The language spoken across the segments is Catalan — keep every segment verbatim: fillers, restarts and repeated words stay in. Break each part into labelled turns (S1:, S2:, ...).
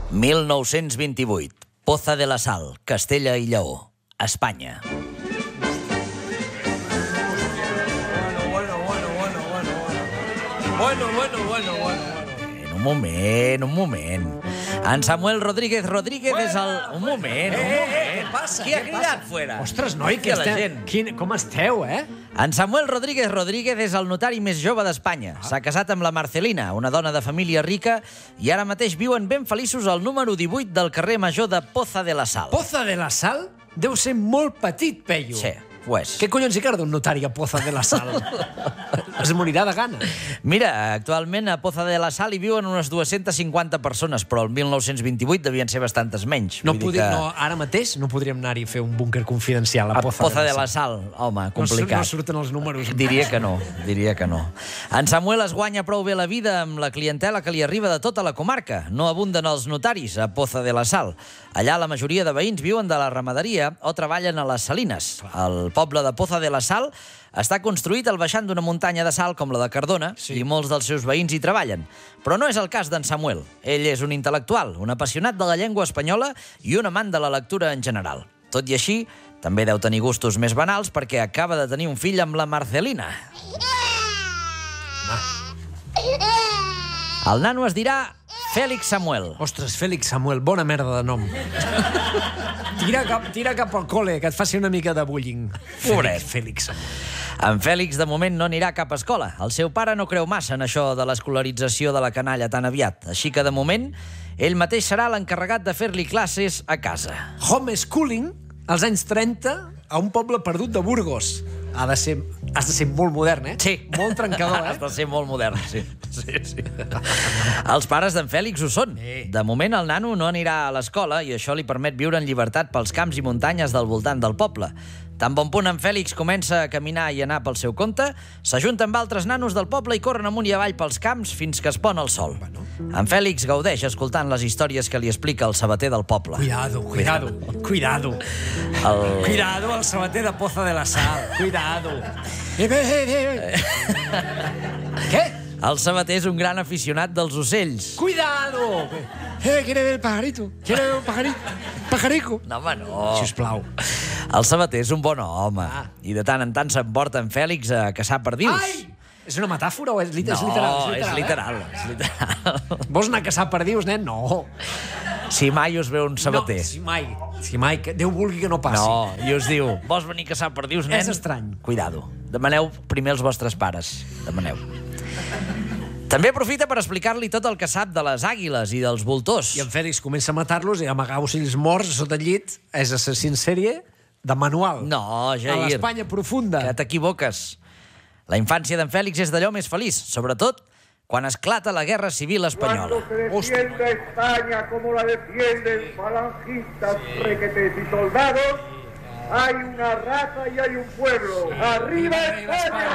S1: mil nou-cents vint-i-vuit. Poza de la Sal, Castella i Lleó, Espanya.
S2: Bueno, bueno, bueno, bueno, bueno. Bueno, bueno, bueno, bueno.
S1: Un moment, un moment. En Samuel Rodríguez Rodríguez és el... Un moment, un moment.
S2: Què passa?
S1: Qui ha cridat fora?
S2: Ostres, noi, que
S1: la
S2: estem...
S1: gent.
S2: Quin... Com esteu, eh?
S1: En Samuel Rodríguez Rodríguez és el notari més jove d'Espanya. S'ha casat amb la Marcelina, una dona de família rica, i ara mateix viuen ben feliços al número divuit del carrer Major de Poza de la Sal.
S2: Poza de la Sal deu ser molt petit, Peyu.
S1: Sí, ho és.
S2: Què collons hi carda un notari a Poza de la Sal? Es morirà de gana.
S1: Mira, actualment a Poza de la Sal hi viuen unes dues-centes cinquanta persones, però el mil nou-cents vint-i-vuit devien ser bastantes menys.
S2: No
S1: Vull dir
S2: podri...
S1: que...
S2: no, ara mateix no podríem anar-hi a fer un búnquer confidencial a
S1: A
S2: Poza,
S1: Poza de la Sal, home, complicat.
S2: No, no surten els números.
S1: Diria que no, diria que no. En Samuel es guanya prou bé la vida amb la clientela que li arriba de tota la comarca. No abunden els notaris a Poza de la Sal. Allà la majoria de veïns viuen de la ramaderia o treballen a les salines. El poble de Poza de la Sal està construït al baixant d'una muntanya de sal com la de Cardona, sí. I molts dels seus veïns hi treballen. Però no és el cas d'en Samuel. Ell és un intel·lectual, un apassionat de la llengua espanyola i un amant de la lectura en general. Tot i així, també deu tenir gustos més banals perquè acaba de tenir un fill amb la Marcelina. El nano es dirà Fèlix Samuel.
S2: Ostres, Fèlix Samuel, bona merda de nom. Tira cap, tira cap al col·le, que et faci una mica de bullying.
S1: Pobret.
S2: Fèlix Samuel.
S1: En Fèlix, de moment, no anirà a cap escola. El seu pare no creu massa en això de l'escolarització de la canalla tan aviat. Així que, de moment, ell mateix serà l'encarregat de fer-li classes a casa.
S2: Homeschooling, als anys trenta, a un poble perdut de Burgos. Ha de ser, has de ser molt modern, eh?
S1: Sí.
S2: Molt trencador, eh?
S1: Has de ser molt modern, sí. sí, sí. Els pares d'en Fèlix ho són. De moment, el nano no anirà a l'escola i això li permet viure en llibertat pels camps i muntanyes del voltant del poble. Tan bon punt en Fèlix comença a caminar i anar pel seu compte, s'ajunta amb altres nanos del poble i corren amunt i avall pels camps fins que es pon el sol. Bueno. En Fèlix gaudeix escoltant les històries que li explica el sabater del poble.
S2: Cuidado, cuidado, cuidado.
S1: El...
S2: Cuidado, el sabater de Poza de la Sal. Cuidado. Eh, eh, eh, eh. Què?
S1: El sabater és un gran aficionat dels ocells.
S2: Cuidado! Eh, quiere ver el pajarito. Quiere ver el pajarito. Pajarico.
S1: No, home, no.
S2: Sisplau.
S1: El sabater és un bon home. Ah. I de tant en tant s'emporta en Fèlix a caçar perdius.
S2: Ai! És una metàfora o és, lit
S1: no,
S2: és literal?
S1: és literal, eh? és literal.
S2: Vols anar a caçar perdius, nen? No.
S1: Si mai us ve un sabater.
S2: No, si mai. Si mai. Que Déu vulgui que no passi.
S1: No, i us diu, vols venir a caçar perdius, nen?
S2: És estrany.
S1: Cuidado. Demaneu primer els vostres pares. Demaneu. També aprofita per explicar-li tot el que sap de les àguiles i dels voltors.
S2: I en Fèlix comença a matar-los i a amagar ocells morts sota el llit. És assassí en sèrie de manual.
S1: No, Jair.
S2: A l'Espanya profunda.
S1: Que t'equivoques. La infància d'en Fèlix és d'allò més feliç, sobretot quan esclata la Guerra Civil Espanyola.
S3: Cuando se defienda España como la defienden falangistas, requetés y soldados, hay una raza y hay un pueblo. ¡Arriba España!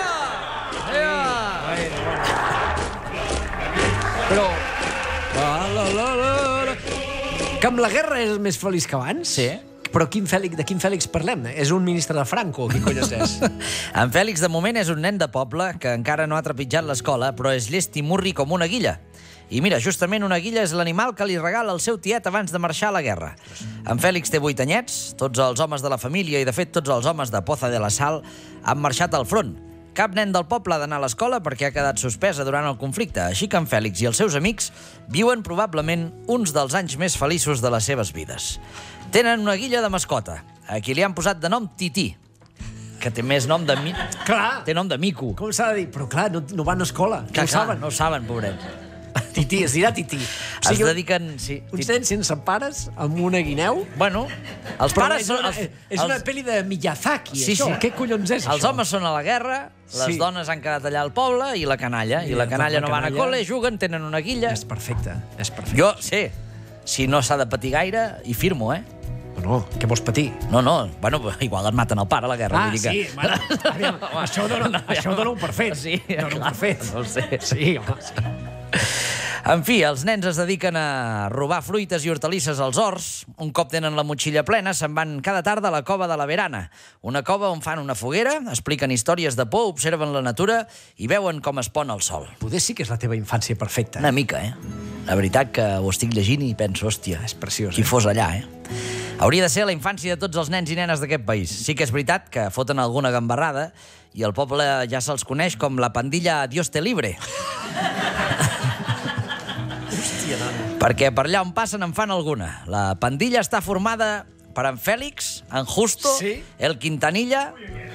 S2: Però... Que amb la guerra és més feliç que abans?
S1: Sí.
S2: Però quin Fèlix, de quin Fèlix parlem? És un ministre de Franco? Qui collons és?
S1: En Fèlix, de moment, és un nen de poble que encara no ha trepitjat l'escola, però és llest i murri com una guilla. I mira, justament una guilla és l'animal que li regala el seu tiet abans de marxar a la guerra. En Fèlix té vuit anyets, tots els homes de la família i, de fet, tots els homes de Poza de la Sal han marxat al front. Cap nen del poble ha d'anar a l'escola perquè ha quedat suspesa durant el conflicte, així que en Fèlix i els seus amics viuen probablement uns dels anys més feliços de les seves vides. Tenen una guilla de mascota, a qui li han posat de nom Tití, que té més nom de... Mi...
S2: Clar.
S1: Té nom de mico.
S2: Com s'ha de dir? Però clar, no, no van a escola.
S1: Que,
S2: no ho
S1: clar,
S2: saben.
S1: No ho saben, pobret.
S2: Tití, es dirà Tití. O
S1: sigui, es dediquen... Sí,
S2: uns nens sense pares, amb una guineu...
S1: Bueno, els
S2: Però
S1: pares...
S2: és una,
S1: els,
S2: és una
S1: els...
S2: pel·li de Miyazaki,
S1: sí,
S2: això.
S1: Sí.
S2: Què collons és,
S1: els
S2: això?
S1: Els homes són a la guerra, les
S2: sí.
S1: dones han quedat allà al poble i la canalla. I, I la canalla no van a col·le, juguen, tenen una guilla.
S2: És perfecte, és perfecte.
S1: Jo sé, si no s'ha de patir gaire, hi firmo, eh?
S2: No, què vols patir?
S1: No, no, bueno, igual et maten al pare a la guerra.
S2: Ah,
S1: vull dir que...
S2: sí, bueno, aviam, això ho dono, això ho dono per fet.
S1: Sí,
S2: dono
S1: clar,
S2: per fet.
S1: no ho sé.
S2: Sí, home, sí.
S1: En fi, els nens es dediquen a robar fruites i hortalisses als horts. Un cop tenen la motxilla plena, se'n van cada tarda a la cova de la Verana. Una cova on fan una foguera, expliquen històries de por, observen la natura i veuen com es pon el sol.
S2: Poder sí que és la teva infància perfecta.
S1: Una mica, eh? La veritat que ho estic llegint i penso, hòstia,
S2: És preciós,
S1: qui
S2: eh?
S1: fos allà, eh? Hauria de ser la infància de tots els nens i nenes d'aquest país. Sí que és veritat que foten alguna gambarrada i el poble ja se'ls coneix com la pandilla Dios te libre.
S2: Hòstia, nano.
S1: Perquè per allà on passen en fan alguna. La pandilla està formada per en Fèlix, en Justo,
S2: Sí.
S1: el Quintanilla,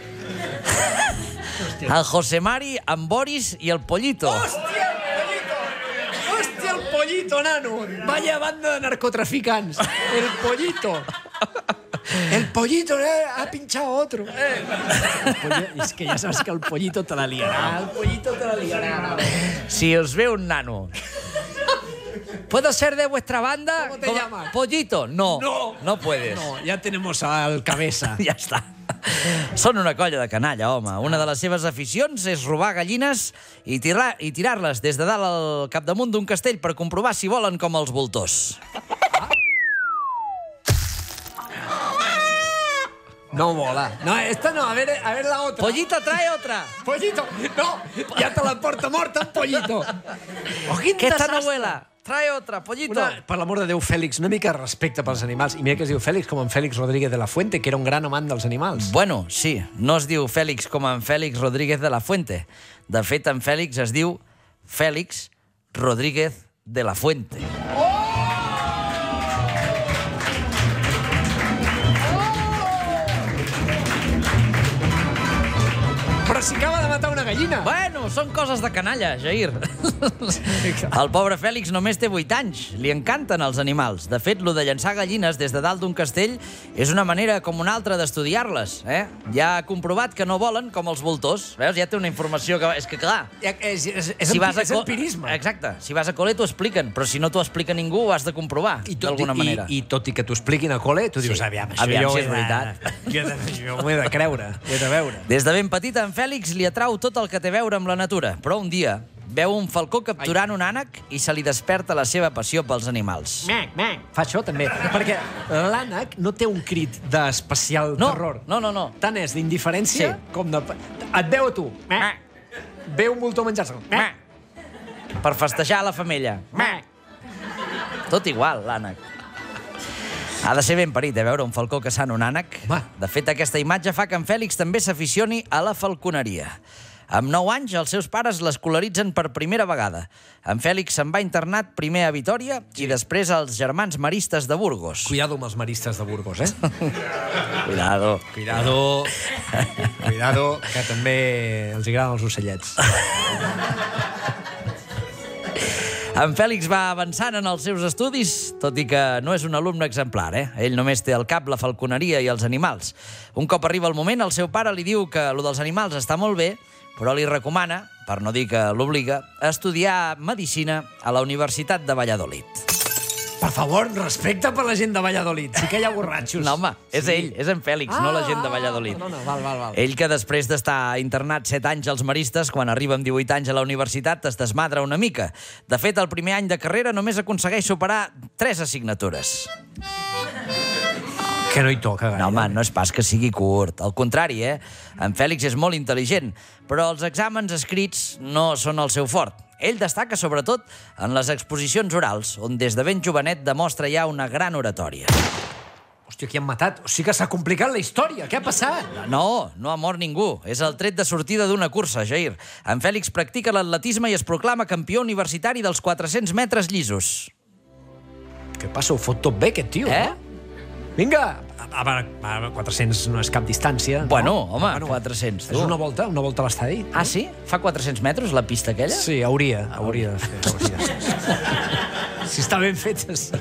S1: en José Mari, en Boris i el Pollito.
S2: Hòstia, el pollito! Hòstia, el pollito, nano! Vaya banda de narcotraficants. El pollito. El pollito eh, ha pinchado otro. Eh. El pollo- es que ya sabes que el pollito te la liará. El pollito te la liará.
S1: Si os ve un nano... ¿Puedo ser de vuestra banda?
S2: ¿Cómo te llamas?
S1: ¿Pollito? No.
S2: No.
S1: No puedes.
S2: No, ya tenemos al cabeza.
S1: Ja està. Són una colla de canalla, home. Una de les seves aficions és robar gallines i tirar- i tirar-les des de dalt al capdamunt d'un castell per comprovar si volen com els voltors.
S2: No mola. No, esta no. A ver, a ver la otra.
S1: Pollito, trae otra.
S2: Pollito. No, ya te la porta morta, pollito. Oh, quin
S1: Que esta no
S2: desastre.
S1: vuela. Trae otra, pollito.
S2: Una, per l'amor de Déu, Fèlix, una mica de respecte pels animals. I mira que es diu Fèlix com en Fèlix Rodríguez de la Fuente, que era un gran amant dels animals.
S1: Bueno, sí, no es diu Fèlix com en Fèlix Rodríguez de la Fuente. De fet, en Fèlix es diu Fèlix Rodríguez de la Fuente.
S2: Però si acaba de matar una gallina.
S1: Bueno, són coses de canalla, Jair. El pobre Fèlix només té vuit anys. Li encanten els animals. De fet, lo de llançar gallines des de dalt d'un castell és una manera com una altra d'estudiar-les. Eh? Ja ha comprovat que no volen com els voltors. Veus? Ja té una informació que... És que, clar...
S2: Ja, és, és, és,
S1: si
S2: empi,
S1: vas a
S2: és
S1: co-
S2: empirisme.
S1: Exacte. Si vas a col·le t'ho expliquen, però si no t'ho explica ningú ho has de comprovar,
S2: I tot,
S1: d'alguna
S2: i,
S1: manera.
S2: I tot i que t'ho expliquin a col·le, tu dius,
S1: Sí.
S2: aviam, això
S1: Aviam
S2: jo
S1: si
S2: ho
S1: és
S2: he de-
S1: veritat.
S2: Jo, he de, jo m'ho he de creure, ho he de veure.
S1: Des de ben petit, en Fèlix li atrau tot el que té a veure amb la natura, però un dia veu un falcó capturant un ànec i se li desperta la seva passió pels animals.
S2: Mac, mac. Fa això també, perquè l'ànec no té un crit d'especial
S1: No,
S2: terror.
S1: no, no, no.
S2: Tant és d'indiferència
S1: Sí.
S2: com de... Et veu a tu. Mac. Veu un voltor a menjar-se. Mac.
S1: Per festejar la femella.
S2: Mac.
S1: Tot igual, l'ànec. Ha de ser ben parit, eh, veure un falcó caçant un ànec.
S2: Home.
S1: De fet, aquesta imatge fa que en Fèlix també s'aficioni a la falconeria. Amb nou anys, els seus pares l'escolaritzen per primera vegada. En Fèlix se'n va internat primer a Vitòria i després als Germans Maristes de Burgos.
S2: Cuidado amb els maristes de Burgos, eh?
S1: Cuidado.
S2: Cuidado. Cuidado, que també els agraden els ocellets.
S1: En Fèlix va avançant en els seus estudis, tot i que no és un alumne exemplar, eh? Ell només té al cap la falconeria i els animals. Un cop arriba el moment, el seu pare li diu que lo dels animals està molt bé, però li recomana, per no dir que l'obliga, a estudiar medicina a la Universitat de Valladolid.
S2: Per favor, respecte per la gent de Valladolid. Sí que hi ha borratxos.
S1: No, home, és
S2: Sí.
S1: ell, és en Fèlix, no la gent de Valladolid.
S2: No, no, val, val, val.
S1: Ell que després d'estar internat set anys als Maristes, quan arriba amb divuit anys a la universitat, es desmadra una mica. De fet, el primer any de carrera només aconsegueix superar tres assignatures.
S2: Que no hi toca gaire.
S1: No, home, no és pas que sigui curt. Al contrari, eh? En Fèlix és molt intel·ligent, però els exàmens escrits no són el seu fort. Ell destaca sobretot en les exposicions orals, on des de ben jovenet demostra ja una gran oratòria.
S2: Hòstia, qui han matat? O sigui que s'ha complicat la història. Què ha passat?
S1: No, no ha mort ningú. És el tret de sortida d'una cursa, Jair. En Fèlix practica l'atletisme i es proclama campió universitari dels quatre-cents metres llisos.
S2: Què passa? Ho fot tot bé, aquest tio,
S1: Eh?
S2: no? Vinga! A veure, a veure, quatre-cents no és cap distància.
S1: Bueno,
S2: no?
S1: home, quatre-cents, tu.
S2: És una volta, una volta a l'estadi.
S1: Ah, sí? Fa quatre-cents metres, la pista aquella?
S2: Sí, hauria, hauria de fer. Hauria de fer. Si està ben fet, sí.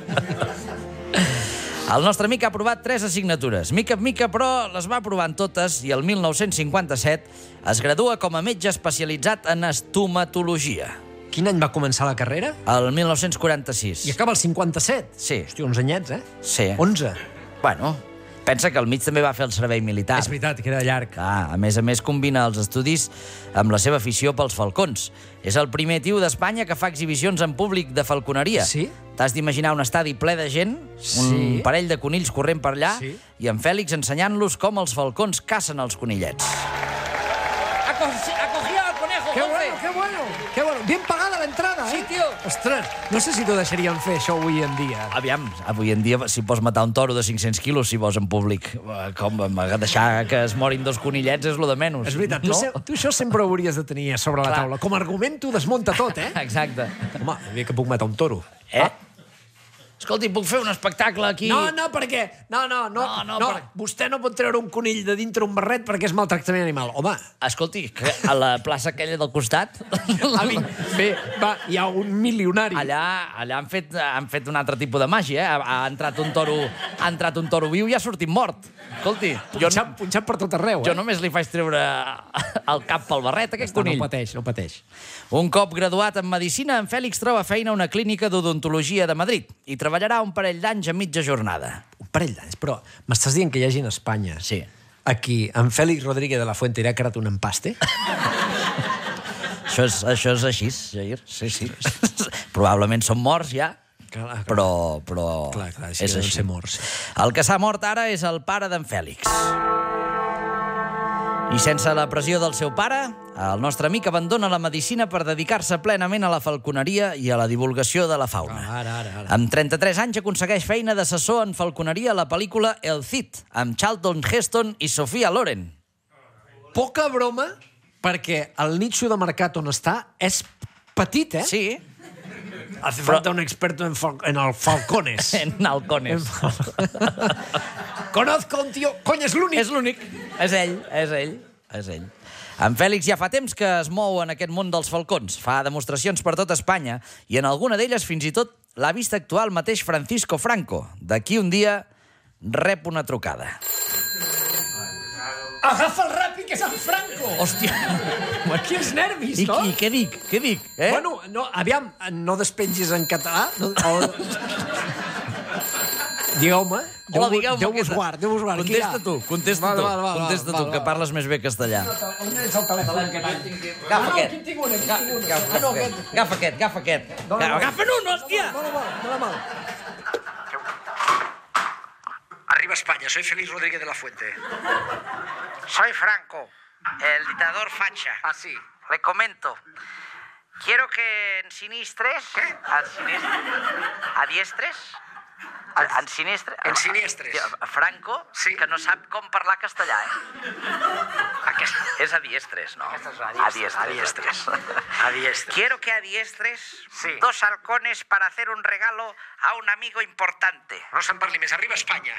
S1: El nostre amic ha aprovat tres assignatures. Mica en mica, però, les va aprovant totes i el mil nou-cents cinquanta-set es gradua com a metge especialitzat en estomatologia.
S2: Quin any va començar la carrera?
S1: El mil nou-cents quaranta-sis.
S2: I acaba el cinquanta-set.
S1: Sí.
S2: Hòstia, uns anyets, eh?
S1: Sí.
S2: onze.
S1: Bueno, pensa que al mig també va fer el servei militar.
S2: És veritat, que era llarg.
S1: Clar, a més a més combina els estudis amb la seva afició pels falcons. És el primer tio d'Espanya que fa exhibicions en públic de falconeria.
S2: Sí?
S1: T'has d'imaginar un estadi ple de gent,
S2: Sí.
S1: un parell de conills corrent per allà,
S2: Sí.
S1: i en Fèlix ensenyant-los com els falcons cacen els conillets. Acogió al conejo,
S2: Qué bueno, qué bueno, qué bueno. Bien pagada la entrada, ¿eh?
S1: Sí, tío.
S2: Hòstia, Ostres, no sé si t'ho deixarien fer, això, avui en dia.
S1: Aviam, avui en dia, si pots matar un toro de cinc-cents quilos, si vols en públic, com deixar que es morin dos conillets és lo de menys.
S2: És veritat, tu,
S1: no?
S2: se, tu això sempre ho hauries de tenir sobre la
S1: Clar.
S2: taula. Com a argument t'ho desmunta tot, eh?
S1: Exacte.
S2: Home, bé que puc matar un toro.
S1: Eh? Ah. Escolti, puc fer un espectacle aquí?
S2: No, no, perquè... No, no, no,
S1: No, no,
S2: no.
S1: per-
S2: Vostè no pot treure un conill de dintre un barret perquè és maltractament animal. Home,
S1: Escolti, que a la plaça aquella del costat...
S2: avi, bé, va, hi ha un milionari.
S1: Allà, allà han, fet, han fet un altre tipus de màgia, eh? Ha, ha, entrat un toro, ha entrat un toro viu i ha sortit mort. Escolti, jo,
S2: Punxat, punxat per tot arreu,
S1: jo
S2: eh?
S1: només li faig treure el cap pel barret, aquest
S2: No,
S1: conill.
S2: no pateix, no pateix.
S1: Un cop graduat en Medicina, en Fèlix troba feina a una clínica d'odontologia de Madrid i treballarà un parell d'anys a mitja jornada.
S2: Un parell d'anys, però m'estàs dient que hi hagi a Espanya,
S1: Sí.
S2: aquí, en Fèlix Rodríguez de la Fuente irà creat un empaste?
S1: Això és, això és així, Jair. Sí, sí. Probablement són morts ja,
S2: Clar, clar.
S1: però, però
S2: Clar, clar, sí
S1: és
S2: que deuen
S1: així.
S2: ser morts, sí.
S1: El que s'ha mort ara és el pare d'en Fèlix. I sense la pressió del seu pare, el nostre amic abandona la medicina per dedicar-se plenament a la falconeria i a la divulgació de la fauna.
S2: Ara, ara, ara.
S1: Amb trenta-tres anys aconsegueix feina d'assessor en falconeria a la pel·lícula El Cid, amb Charlton Heston i Sofia Loren.
S2: Poca broma, perquè el nicho de mercat on està és petit, eh?
S1: Sí,
S2: Hace falta un experto en, fal en el falcones.
S1: en halcones.
S2: Conozco un tío... Cony, és l'únic.
S1: És l'únic. És ell, és ell, és ell. En Fèlix ja fa temps que es mou en aquest món dels falcons. Fa demostracions per tot Espanya i en alguna d'elles fins i tot l'ha vist actuar el mateix Francisco Franco. D'aquí un dia rep una trucada.
S2: Agafa el ràpid, que és en Franco!
S1: Hòstia!
S2: Quins nervis,
S1: I,
S2: no?
S1: I què dic? Què dic? Eh?
S2: Bueno, no, aviam, no despengis en català. No, o... Digueu-me.
S1: Hola, digueu-me.
S2: Déu vos guard, Déu vos guard.
S1: Contesta tu, contesta
S2: Val,
S1: tu.
S2: val, val,
S1: Contesta
S2: val,
S1: tu,
S2: val,
S1: que
S2: val.
S1: parles més bé castellà.
S2: On és el telèfon?
S1: Agafa aquest.
S2: Aquí en tinc un, aquí en tinc un.
S1: Agafa
S2: Ah, no,
S1: aquest,
S2: aquest.
S1: agafa aquest, agafa aquest.
S2: Dóna-me'l.
S1: Agafa'n un, hòstia!
S2: Dóna mal, dóna mal. Arriba a España, soy Félix Rodríguez de la Fuente.
S1: Soy Franco, el dictador facha.
S2: Ah, sí.
S1: Le comento. Quiero que en sinistres... ¿Qué? En sinistres... ¿A diestres? En, en sinistres...
S2: En siniestres.
S1: Franco,
S2: Sí.
S1: que no sap com parlar castellà, eh? Aquest... És a diestres, no? A diestres. A diestres.
S2: A diestres.
S1: Quiero que a diestres
S2: Sí.
S1: dos halcones para hacer un regalo a un amigo importante.
S2: No se'n parli més, arriba a Espanya.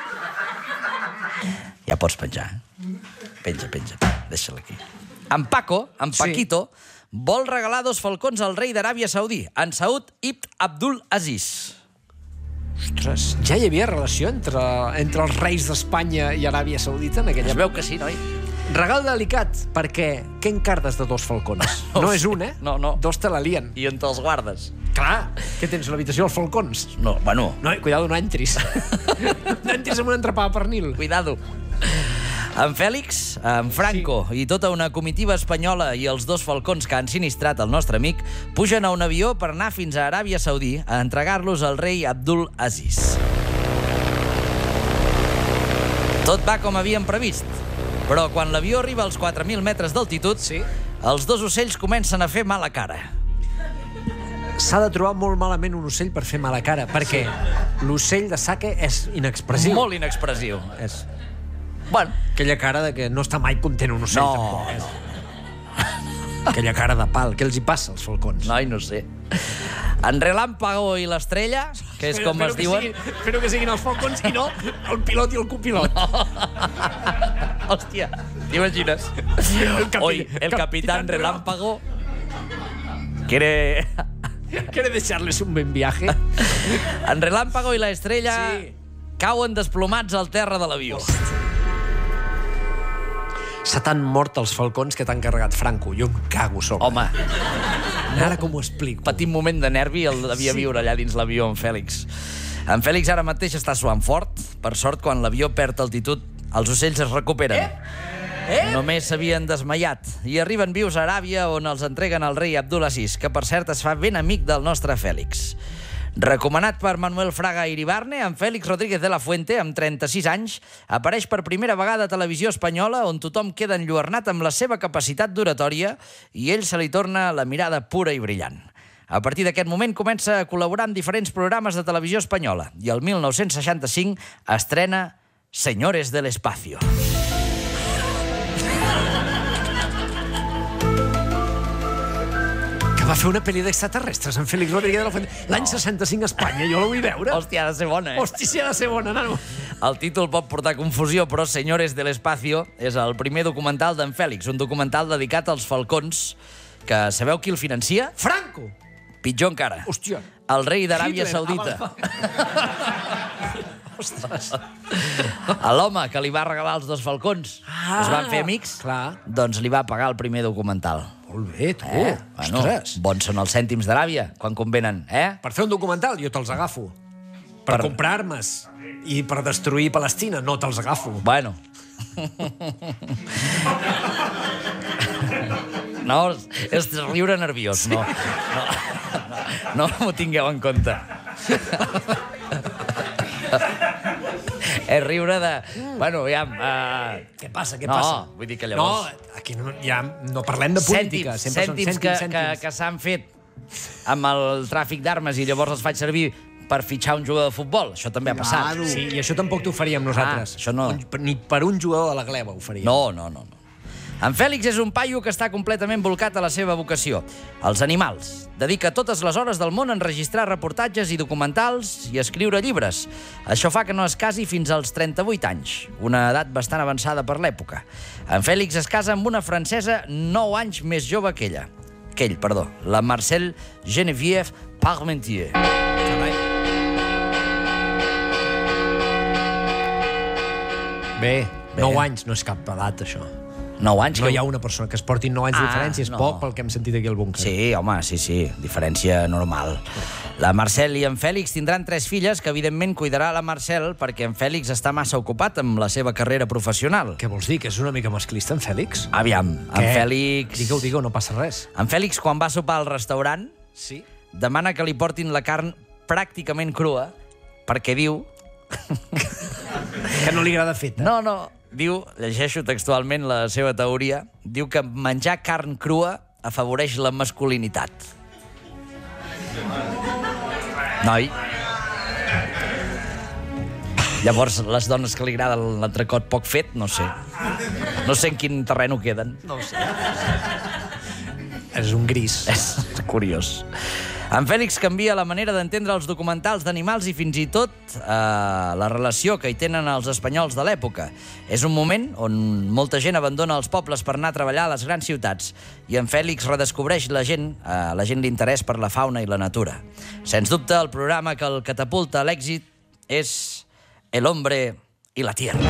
S1: Ja pots penjar. Penja, penja. Deixa-la aquí. En Paco, en
S2: Sí.
S1: Paquito, vol regalar dos falcons al rei d'Aràbia Saudí, en Saud ibn Abdul Aziz.
S2: Ostres, ja hi havia relació entre, entre els reis d'Espanya i Aràbia Saudita en aquella
S1: Es veu que sí, noi?
S2: Regal delicat, perquè què encardes de dos falcons?
S1: No
S2: No
S1: ho
S2: és
S1: sé.
S2: un, eh?
S1: No, no.
S2: Dos te la lien.
S1: I on te'ls guardes?
S2: Clar, què tens a l'habitació dels falcons?
S1: No, bueno,
S2: No, cuidado, no entris. No entris amb un entrepà de pernil.
S1: cuidado. En Fèlix, en Franco sí. i tota una comitiva espanyola i els dos falcons que han sinistrat el nostre amic pugen a un avió per anar fins a Aràbia Saudí a entregar-los al rei Abdul Aziz. Tot va com havien previst, però quan l'avió arriba als quatre mil metres d'altitud,
S2: Sí.
S1: els dos ocells comencen a fer mala cara.
S2: S'ha de trobar molt malament un ocell per fer mala cara, perquè l'ocell de saque és inexpressiu.
S1: Molt inexpressiu.
S2: És
S1: Bueno,
S2: aquella cara de que no està mai content un ocell,
S1: No.
S2: tampoc. És. Aquella cara de pal. Què els hi passa als falcons?
S1: noi, no sé. En Relàmpago i l'Estrella, que és com es diuen...
S2: Que sigui, espero que siguin els falcons i no el pilot i el copilot.
S1: Hòstia, t'imagines?
S2: El capi-
S1: Hoy el
S2: Capitán
S1: capitán Relámpago quiere...
S2: ¿Quiere desearles un buen viaje?
S1: En Relámpago i la Estrella
S2: Sí.
S1: cauen desplomats al terra de l'avió.
S2: Se t'han mort els falcons que t'han carregat Franco. Jo em cago sobre.
S1: Home,
S2: Ara com ho explico?
S1: petit moment de nervi el devia
S2: Sí.
S1: viure allà dins l'avió en Fèlix. En Fèlix ara mateix està suant fort. Per sort, quan l'avió perd altitud, els ocells es recuperen.
S2: Eh?
S1: Només s'havien desmaiat i arriben vius a Aràbia, on els entreguen al rei Abdul Aziz, que per cert es fa ben amic del nostre Fèlix. Recomanat per Manuel Fraga Iribarne, en Fèlix Rodríguez de la Fuente, amb trenta-sis anys, apareix per primera vegada a televisió espanyola, on tothom queda enlluernat amb la seva capacitat d'oratòria i ell se li torna la mirada pura i brillant. A partir d'aquest moment comença a col·laborar en diferents programes de televisió espanyola i el mil nou-cents seixanta-cinc estrena Señores del Espacio.
S2: Que va fer una pel·li d'extraterrestres en Félix Rodríguez de la Fuente. L'any seixanta-cinc a Espanya, jo la vull veure.
S1: Hòstia, ha de ser bona, eh?
S2: Hòstia, si ha de ser bona, nano.
S1: El títol pot portar confusió, però Señores del Espacio és el primer documental d'en Fèlix, un documental dedicat als falcons, que sabeu qui el financia?
S2: Franco!
S1: Pitjor encara.
S2: Hòstia.
S1: El rei d'Aràbia
S2: Hitler.
S1: Saudita.
S2: Ah, va, ostres.
S1: L'home que li va regalar els dos falcons,
S2: Ah,
S1: es van fer amics,
S2: clar.
S1: doncs li va pagar el primer documental.
S2: Molt bé, tu.
S1: Eh? Bueno,
S2: Ostres.
S1: bons són els cèntims d'Aràbia, quan convenen, eh?
S2: Per fer un documental, jo te'ls agafo. Per,
S1: Per-
S2: comprar armes i per destruir Palestina, no te'ls agafo.
S1: Bueno. No, és riure nerviós, no. No, no, no m'ho tingueu en compte. És riure de... Bueno, ja... Uh...
S2: Què passa, què
S1: no,
S2: passa?
S1: vull dir que llavors...
S2: No, aquí no, ja no parlem de política.
S1: Cèntims,
S2: Sempre
S1: cèntims,
S2: són
S1: que,
S2: cèntims,
S1: que,
S2: cèntims.
S1: que s'han fet amb el tràfic d'armes i llavors els faig servir per fitxar un jugador de futbol. Això també ha passat.
S2: Claro. Sí, i això tampoc t'ho faríem nosaltres.
S1: Ah, això no.
S2: Un, ni per un jugador de la gleba ho faríem.
S1: No, no, no. no. En Fèlix és un paio que està completament volcat a la seva vocació, els animals. Dedica totes les hores del món a enregistrar reportatges i documentals i a escriure llibres. Això fa que no es casi fins als trenta-vuit anys, una edat bastant avançada per l'època. En Fèlix es casa amb una francesa nou anys més jove que ella. Que ell, perdó, la Marcelle Geneviève Parmentier.
S2: Bé,
S1: Bé.
S2: nou anys no és cap edat, això.
S1: nou anys.
S2: No
S1: que...
S2: hi ha una persona que es porti nou anys de
S1: Ah,
S2: diferència. És
S1: no.
S2: poc pel que hem sentit aquí al búnquer.
S1: Sí, home, sí, sí, diferència normal. La Marcel i en Fèlix tindran tres filles que, evidentment, cuidarà la Marcel perquè en Fèlix està massa ocupat amb la seva carrera professional.
S2: Què vols dir? Que és una mica masclista, en Fèlix?
S1: Aviam, en
S2: Què?
S1: Fèlix...
S2: Digue-ho, digue-ho, no passa res.
S1: En Fèlix, quan va sopar al restaurant,
S2: Sí?
S1: demana que li portin la carn pràcticament crua perquè diu...
S2: Que no li agrada feta.
S1: No, no, diu, llegeixo textualment la seva teoria, diu que menjar carn crua afavoreix la masculinitat. Noi. Llavors, les dones que li agrada l'entrecot poc fet, no sé. No sé en quin terreny queden.
S2: No ho sé. És un gris.
S1: És curiós. En Fèlix canvia la manera d'entendre els documentals d'animals i fins i tot eh, la relació que hi tenen els espanyols de l'època. És un moment on molta gent abandona els pobles per anar a treballar a les grans ciutats i en Fèlix redescobreix la gent, eh, la gent l'interès per la fauna i la natura. Sens dubte, el programa que el catapulta a l'èxit és El hombre y la tierra.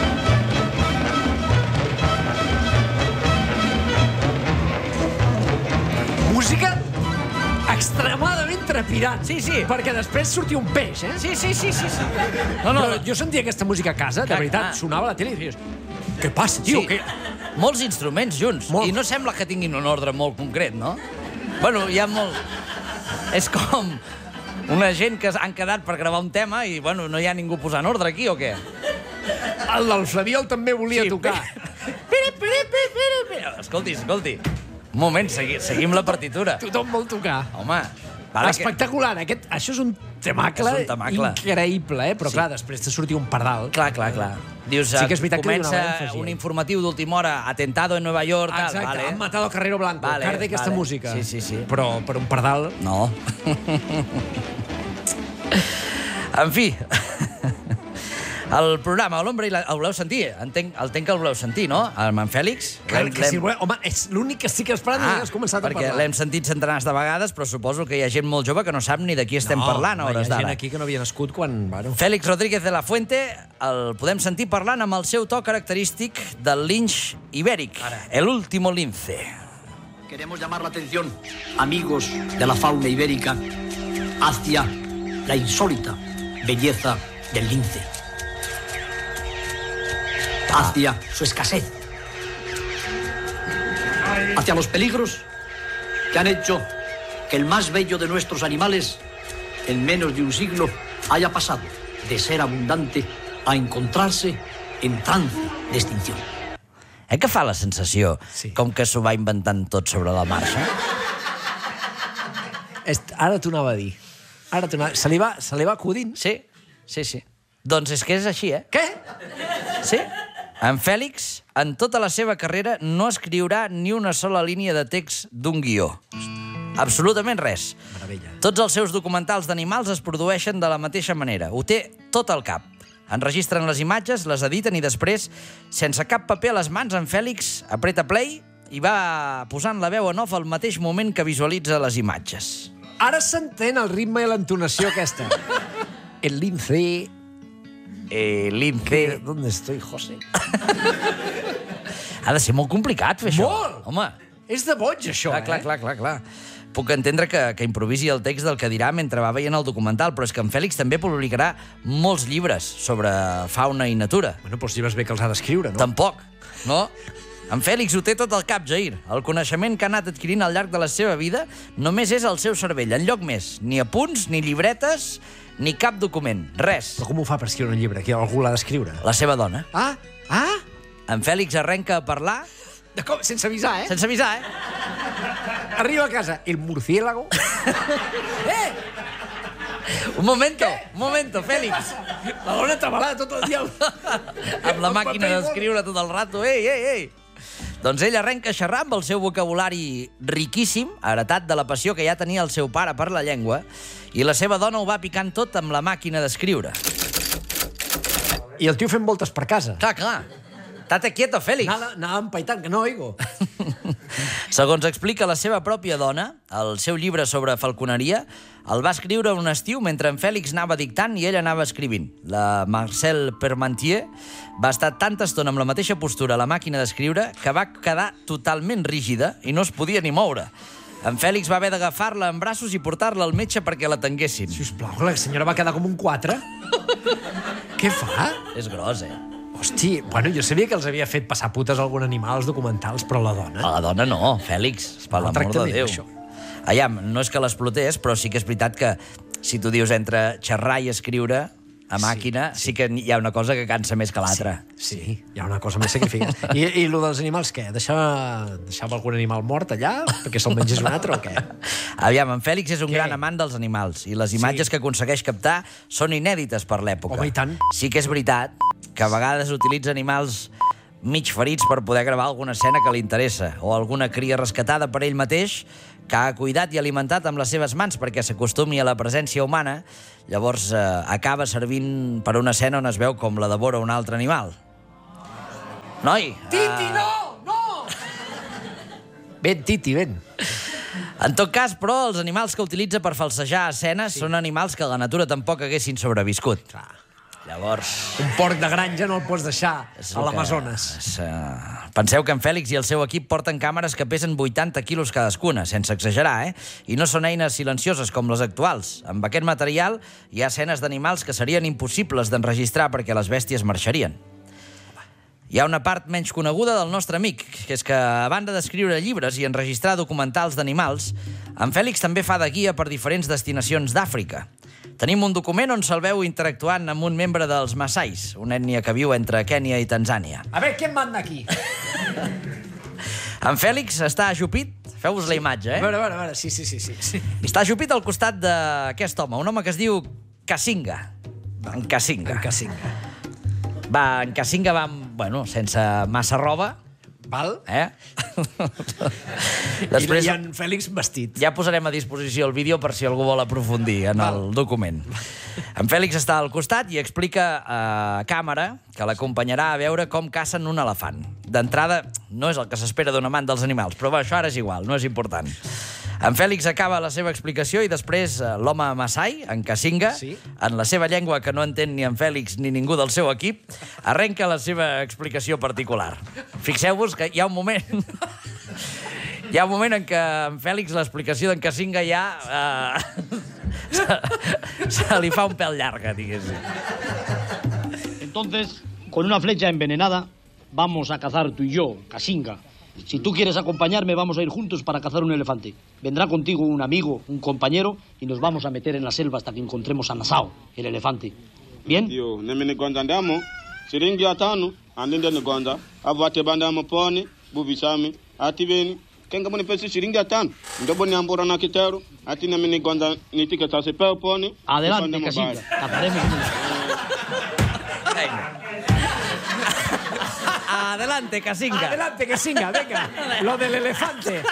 S2: Música extremadament trepidant.
S1: Sí, sí.
S2: Perquè després sortia un peix, eh?
S1: Sí, sí, sí, sí. sí.
S2: No, no. Però jo sentia aquesta música a casa, de
S1: Clar,
S2: veritat,
S1: clar.
S2: sonava a la tele i dius, què passa, tio?
S1: Sí.
S2: Que...
S1: Molts instruments junts.
S2: Molt.
S1: I no sembla que tinguin un ordre molt concret, no? Bueno, hi ha molt... És com una gent que han quedat per gravar un tema i, bueno, no hi ha ningú posant ordre aquí, o què?
S2: El del Flabiol també volia
S1: Sí,
S2: tocar.
S1: Pere, pere, pere, pere, pere. Escolti, escolti. Un moment, segui, seguim la partitura.
S2: Tothom vol tocar.
S1: Home, vale,
S2: Espectacular. Aquest, això és un temacle,
S1: És un temacle.
S2: increïble, eh? Però
S1: Sí.
S2: clar, després te sortia un pardal.
S1: que... Clar, clar, clar. Dius,
S2: Sí que és veritat que li
S1: comença
S2: donava èmfasi.
S1: un informatiu d'última hora, atentado en Nueva York, tal,
S2: Exacte,
S1: vale.
S2: han matado a Carrero Blanco.
S1: Vale,
S2: Carde aquesta
S1: vale.
S2: música.
S1: Sí, sí, sí.
S2: Però per un pardal...
S1: No. En fi, el programa L'Ombra i la... El voleu sentir? Entenc, entenc que el voleu sentir, no? Amb en Fèlix?
S2: Clar
S1: L'hem-
S2: que sí,
S1: l'hem-
S2: volem- home, és l'únic que estic esperant
S1: Ah,
S2: i has començat a
S1: perquè
S2: parlar.
S1: l'hem sentit centenars de vegades, però suposo que hi ha gent molt jove que no sap ni de qui estem parlant a
S2: home,
S1: hores
S2: hi ha gent
S1: d'ara.
S2: aquí que no havia nascut quan... Bueno,
S1: Fèlix Rodríguez de la Fuente el podem sentir parlant amb el seu to característic del linx ibèric, el último lince.
S4: Queremos llamar la atención, amigos de la fauna ibérica, hacia la insólita belleza del lince, hacia su escasez, hacia los peligros que han hecho que el más bello de nuestros animales, en menos de un siglo, haya pasado de ser abundante a encontrarse en trance de extinción.
S1: Eh que fa la sensació
S2: Sí.
S1: com que s'ho va inventant tot sobre la marxa?
S2: Ara t'ho anava a dir. Ara t'ho anava... Se li va, se li va acudint.
S1: Sí, sí, sí. Doncs és que és així, eh?
S2: Què?
S1: Sí. En Fèlix, en tota la seva carrera, no escriurà ni una sola línia de text d'un guió. Absolutament res.
S2: Meravella.
S1: Tots els seus documentals d'animals es produeixen de la mateixa manera. Ho té tot al cap. Enregistren les imatges, les editen i després, sense cap paper a les mans, en Fèlix apreta play i va posant la veu en off al mateix moment que visualitza les imatges.
S2: Ara s'entén el ritme i l'entonació aquesta. El lince...
S1: Eh, Lince...
S2: ¿Dónde estoy, José?
S1: Ha de ser molt complicat fer això.
S2: Molt!
S1: Home,
S2: És de boig, això,
S1: clar,
S2: eh?
S1: clar, clar, clar, clar. Puc entendre que, que improvisi el text del que dirà mentre va veient el documental, però és que en Fèlix també publicarà molts llibres sobre fauna i natura.
S2: Bueno, però els llibres bé que els ha d'escriure, no?
S1: Tampoc, no? En Fèlix ho té tot al cap, Jair. El coneixement que ha anat adquirint al llarg de la seva vida només és el seu cervell, enlloc més. Ni apunts, ni llibretes, ni cap document. Res.
S2: Però com ho fa per escriure un llibre? Que algú l'ha d'escriure?
S1: La seva dona.
S2: Ah, ah!
S1: En Fèlix arrenca a parlar...
S2: De com? Sense avisar, eh?
S1: Sense avisar, eh?
S2: Arriba a casa, el murciélago... eh!
S1: Un momento, un momento, Fèlix.
S2: La dona trebalada tot el dia...
S1: Amb la màquina d'escriure tot el rato. Ei, ei, ei. Doncs ell arrenca a xerrar amb el seu vocabulari riquíssim, heretat de la passió que ja tenia el seu pare per la llengua, i la seva dona ho va picant tot amb la màquina d'escriure.
S2: I el tio fent voltes per casa.
S1: Clar, clar. Tate quieto, Fèlix.
S2: Anava, anava empaitant, que no oigo.
S1: Segons explica la seva pròpia dona, el seu llibre sobre falconeria el va escriure un estiu mentre en Fèlix anava dictant i ell anava escrivint. La Marcel Parmentier va estar tanta estona amb la mateixa postura a la màquina d'escriure que va quedar totalment rígida i no es podia ni moure. En Fèlix va haver d'agafar-la en braços i portar-la al metge perquè la tanguessin.
S2: Sisplau, la senyora va quedar com un quatre. Què fa?
S1: És gros, eh?
S2: Hosti, bueno, jo sabia que els havia fet passar putes a algun animal als documentals, però la dona...
S1: A la dona no, Fèlix, per
S2: El
S1: l'amor de
S2: tractament,
S1: Déu.
S2: això.
S1: Aviam, no és que l'explotés, però sí que és veritat que si tu dius entre xerrar i escriure a màquina, sí, sí. sí que hi ha una cosa que cansa més que l'altra.
S2: Sí, sí, hi ha una cosa més sacrificada. I, I lo dels animals, què? Deixava, deixava algun animal mort allà perquè se'l mengés un altre o què?
S1: Aviam, en Fèlix és un
S2: Què?
S1: gran amant dels animals i les imatges
S2: Sí.
S1: que aconsegueix captar són inèdites per l'època.
S2: Home, i tant.
S1: Sí que és veritat que a vegades utilitza animals mig ferits per poder gravar alguna escena que li interessa o alguna cria rescatada per ell mateix que ha cuidat i alimentat amb les seves mans perquè s'acostumi a la presència humana, llavors eh, acaba servint per una escena on es veu com la devora un altre animal. Noi!
S2: Titi, no! No! Ven, Titi, ven.
S1: En tot cas, però, els animals que utilitza per falsejar escenes sí. són animals que a la natura tampoc haguessin sobreviscut.
S2: Clar.
S1: Llavors...
S2: Un porc de granja no el pots deixar
S1: és
S2: a
S1: el
S2: l'Amazones.
S1: que- és, uh, Penseu que en Fèlix i el seu equip porten càmeres que pesen vuitanta quilos cadascuna, sense exagerar, eh? I no són eines silencioses com les actuals. Amb aquest material hi ha escenes d'animals que serien impossibles d'enregistrar perquè les bèsties marxarien. Hi ha una part menys coneguda del nostre amic, que és que, a banda d'escriure llibres i enregistrar documentals d'animals, en Fèlix també fa de guia per diferents destinacions d'Àfrica. Tenim un document on se'l veu interactuant amb un membre dels Maasais, una ètnia que viu entre Kènia i Tanzània.
S2: A veure, què em manda aquí?
S1: En Fèlix està ajupit, feu-vos la imatge,
S2: A
S1: eh?
S2: veure, a veure, a veure, sí, sí, sí, sí. sí.
S1: Està ajupit al costat d'aquest home, un home que es diu Kasinga. En Kasinga.
S2: En Cacinga.
S1: Va, en Kasinga va, amb, bueno, sense massa roba,
S2: Val?
S1: eh?
S2: Després... I, I en Fèlix vestit.
S1: Ja posarem a disposició el vídeo per si algú vol aprofundir en el document. En Fèlix està al costat i explica a càmera que l'acompanyarà a veure com cacen un elefant. D'entrada, no és el que s'espera d'un amant dels animals, però bé, això ara és igual, no és important. En Fèlix acaba la seva explicació i després eh, l'home Maasai, en Kasinga,
S2: Sí.
S1: en la seva llengua que no entén ni en Fèlix ni ningú del seu equip, arrenca la seva explicació particular. Fixeu-vos que hi ha un moment... Hi ha un moment en què en Fèlix l'explicació d'en Kasinga ja eh, se, se li fa un pèl llarga, diguéssim.
S5: Entonces, con una flecha envenenada, vamos a cazar tú y yo, Kasinga. Si tú quieres acompañarme, vamos a ir juntos para cazar un elefante. Vendrá contigo un amigo, un compañero, y nos vamos a meter en la selva hasta que encontremos a Nassau, el elefante. ¿Bien?
S6: Yo, nemini gonda ndamo, siringi atano, andinde ni gonda, avate bandamo poni, bubisami, atibeni, kenga boni pesi siringa tan. Ndo boni ambora na kitero. Atina mini gonda ni tika tase pe pone.
S5: Adelante, Casinga. Cazaremos.
S1: Adelante, Casinga.
S2: Adelante, Casinga, venga. Lo del elefante.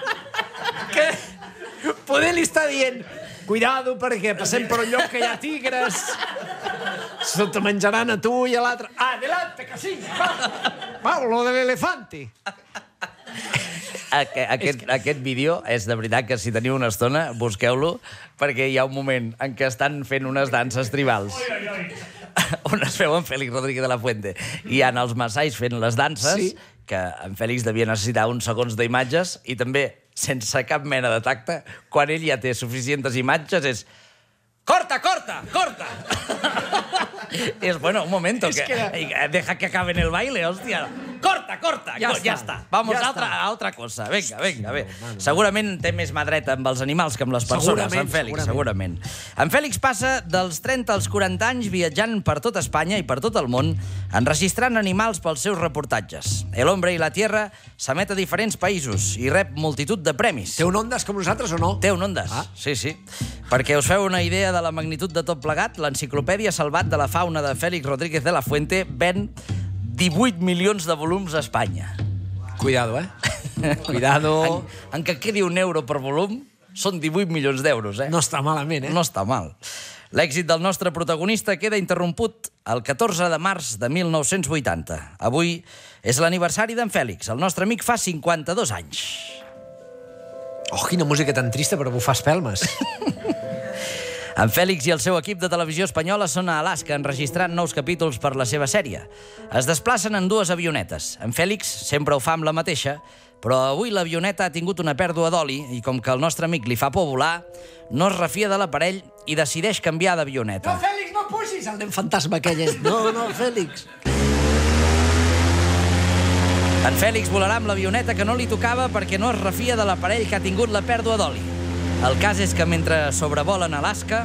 S2: Que poder li està dient cuidado perquè passem per un lloc que hi ha tigres, se te menjaran a tu i a l'altre. Adelante, Casinga, va. Va, lo de l'elefante.
S1: Aquest, aquest, aquest vídeo és de veritat que si teniu una estona, busqueu-lo, perquè hi ha un moment en què estan fent unes danses tribals. On es veu en Félix Rodríguez de la Fuente. I hi ha els massais fent les danses, sí, que en Félix devia necessitar uns segons d'imatges, i també, sense cap mena de tacte, quan ell ja té suficients imatges, és... Corta, corta, corta! És, bueno, un momento, que, que deja que acaben el baile, hòstia. Corta, corta, ja, no, està. ja està. Vamos ja a, otra, a otra cosa. Vinga, vinga, bé. Segurament té més mà dreta amb els animals que amb les persones, en Fèlix, segurament. En Fèlix passa dels trenta als quaranta anys viatjant per tot Espanya i per tot el món, enregistrant animals pels seus reportatges. El Hombre i la Tierra s'emet a diferents països i rep multitud de premis.
S2: Té un Ondas com nosaltres o no?
S1: Té un Ondas, ah. sí, sí. Perquè us feu una idea de la magnitud de tot plegat, l'Enciclopèdia Salvat de la Fauna de Félix Rodríguez de la Fuente ven divuit milions de volums a Espanya.
S2: Cuidado, eh? Cuidado.
S1: En, en què quedi un euro per volum, són divuit milions d'euros, eh?
S2: No està malament, eh?
S1: No està mal. L'èxit del nostre protagonista queda interromput el catorze de març de mil nou-cents vuitanta. Avui és l'aniversari d'en Fèlix. El nostre amic fa cinquanta-dos anys.
S2: Oh, quina música tan trista per bufar espelmes.
S1: En Fèlix i el seu equip de televisió espanyola són a Alaska enregistrant nous capítols per la seva sèrie. Es desplacen en dues avionetes. En Fèlix sempre ho fa amb la mateixa, però avui l'avioneta ha tingut una pèrdua d'oli i com que el nostre amic li fa por volar, no es refia de l'aparell i decideix canviar d'avioneta.
S2: No, Fèlix, no pugis! El nen fantasma aquell és. No, no, Fèlix.
S1: En Fèlix volarà amb l'avioneta que no li tocava perquè no es refia de l'aparell que ha tingut la pèrdua d'oli. El cas és que mentre sobrevolen Alaska,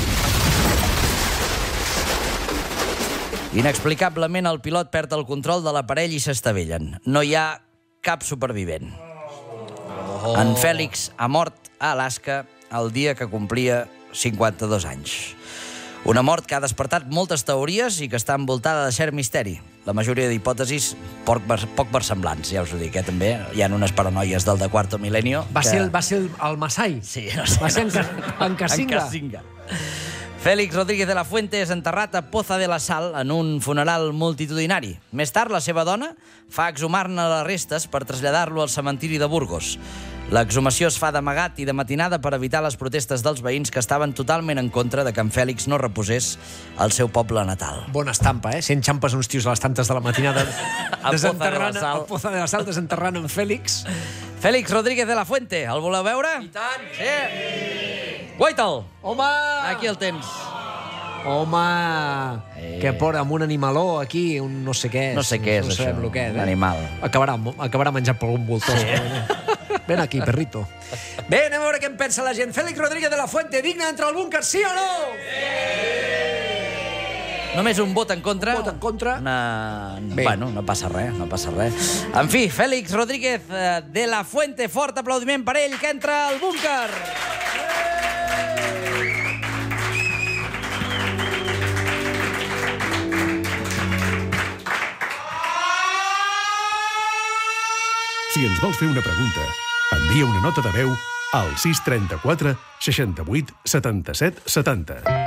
S1: inexplicablement el pilot perd el control de l'aparell i s'estavellen. No hi ha cap supervivent. Oh. En Fèlix ha mort a Alaska el dia que complia cinquanta-dos anys. Una mort que ha despertat moltes teories i que està envoltada de cert misteri. La majoria d'hipòtesis poc, poc versemblants, ja us ho dic, eh, també. Hi ha unes paranoies del de Quarto Milenio.
S2: Va
S1: que...
S2: ser el, va ser el, el Masai?
S1: Sí, no sé.
S2: Va ser
S1: no sé.
S2: en, en Casinga?
S1: En Casinga. Félix Rodríguez de la Fuente és enterrat a Poza de la Sal en un funeral multitudinari. Més tard, la seva dona fa exhumar-ne les restes per traslladar-lo al cementiri de Burgos. L'exhumació es fa d'amagat i de matinada per evitar les protestes dels veïns que estaven totalment en contra de que en Fèlix no reposés al seu poble natal.
S2: Bona estampa, eh? Sent xampes uns tios a les tantes de la matinada desenterrant a Poza de la Sal, desenterrant en Fèlix.
S1: Félix Rodríguez de la Fuente, el voleu veure?
S2: I tant!
S1: Sí! Guaita'l!
S2: Home!
S1: Aquí el tens.
S2: Home!
S1: Eh.
S2: Que por amb un animaló aquí, un no sé què és.
S1: No sé què és,
S2: no
S1: això.
S2: Lo que és,
S1: un
S2: eh?
S1: animal.
S2: Acabarà, acabarà menjat per algun voltor. Sí. Ven aquí, perrito. Bé, anem a veure què en pensa la gent. Félix Rodríguez de la Fuente, digne d'entrar al búnquer, sí o no? Sí!
S1: Només un vot en contra.
S2: Un vot en contra.
S1: Una... Bueno, no passa res, no passa res. En fi, Félix Rodríguez de la Fuente, fort aplaudiment per ell, que entra al búnquer.
S7: Si ens vols fer una pregunta, envia una nota de veu al sis trenta-quatre seixanta-vuit setanta-set setanta.